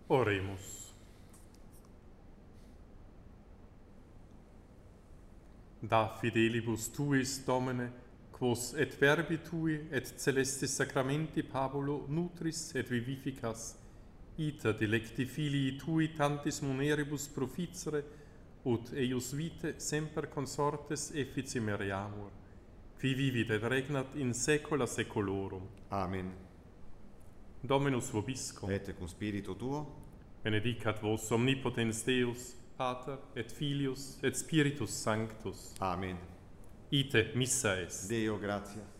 Oremus. Da fidelibus tuis, Domine, quos et verbi tui et celestis sacramenti Pabulo nutris et vivificas, ita delecti filii tui tantis muneribus proficere, ut eius vitae semper consortes efficimeriamur, qui vivit et regnat in saecula saeculorum. Amen. Dominus vobiscum. Et cum spiritu tuo, Benedicat vos omnipotens Deus, Pater et Filius et Spiritus Sanctus. Amen. Ite missa est. Deo gratias.